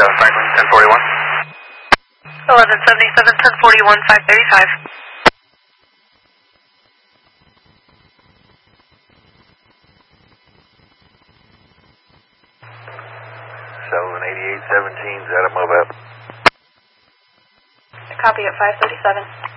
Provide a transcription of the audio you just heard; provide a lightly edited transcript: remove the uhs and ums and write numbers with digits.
Franklin, 1041. 1177, 1041, 535. 8817, is that a move up? Copy at 537.